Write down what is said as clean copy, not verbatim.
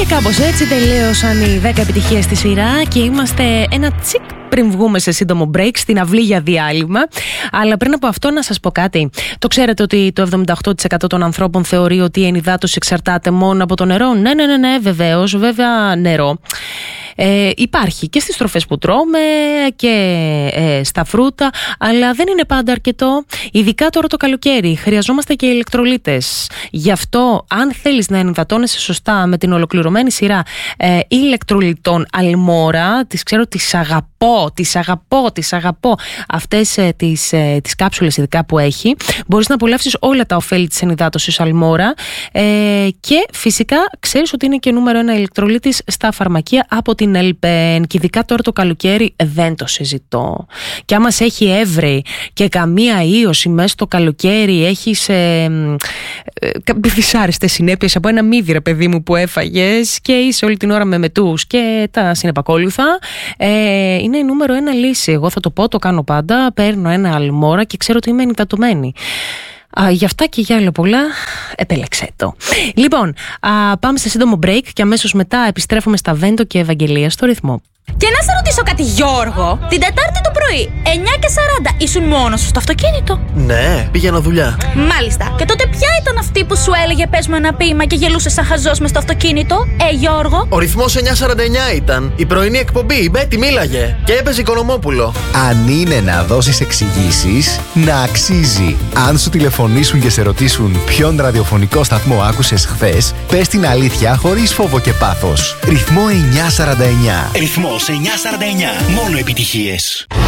Κάπως έτσι τελείωσαν οι 10 επιτυχίες στη σειρά και είμαστε ένα τσικ πριν βγούμε σε σύντομο break στην αυλή για διάλειμμα. Αλλά πριν από αυτό να σας πω κάτι. Το ξέρετε ότι το 78% των ανθρώπων θεωρεί ότι η ενυδάτωση εξαρτάται μόνο από το νερό? Ναι, βεβαίως, βέβαια νερό υπάρχει και στις τροφές που τρώμε και στα φρούτα, αλλά δεν είναι πάντα αρκετό. Ειδικά τώρα το καλοκαίρι χρειαζόμαστε και ηλεκτρολίτες. Γι' αυτό, αν θέλεις να ενυδατώνεσαι σωστά με την ολοκληρωμένη σειρά ηλεκτρολιτών Αλμόρα, τις ξέρω, τις αγαπώ αυτές τις κάψουλες ειδικά που έχει, μπορείς να απολαύσεις όλα τα ωφέλη της ενυδάτωσης Αλμόρα και φυσικά ξέρεις ότι είναι και νούμερο 1 ηλεκτρολίτης στα φαρμακεία από την Ελπεν, και ειδικά τώρα το καλοκαίρι δεν το συζητώ. Και άμα σε έχει έβρεη και καμία ίωση μέσα στο καλοκαίρι, έχεις δυσάρεστες συνέπειες από ένα μύδι, ρε παιδί μου, που έφαγες και είσαι όλη την ώρα με μετούς και τα συνεπακόλουθα, είναι η νούμερο 1 λύση. Εγώ θα το πω, το κάνω πάντα. Παίρνω ένα Αλμόρα και ξέρω ότι είμαι ενυδατωμένη. Γι' αυτά και για άλλα πολλά, επέλεξε το. Λοιπόν, πάμε σε σύντομο break και αμέσως μετά επιστρέφουμε στα Βέντο και Ευαγγελία στο ρυθμό. Και να σε ρωτήσω κάτι, Γιώργο. Την Τετάρτη το πρωί, 9:40, ήσουν μόνος σου στο αυτοκίνητο? Ναι, πήγαινα δουλειά. Μάλιστα. Και τότε ποια ήταν αυτή που σου έλεγε πες μου ένα ποίημα και γελούσε σαν χαζός μες στο αυτοκίνητο? Γιώργο. Ο ρυθμός 949 ήταν. Η πρωινή εκπομπή, η Μπέτη μίλαγε. Και έπαιζε Οικονομόπουλο. Αν είναι να δώσεις εξηγήσεις, να αξίζει. Αν σου τηλεφωνήσουν και σε ρωτήσουν ποιον ραδιοφωνικό σταθμό άκουσες χθες, πες την αλήθεια χωρίς φόβο και πάθος. Ρυθμό 949. Ρυθμός 949. Μόνο επιτυχίες.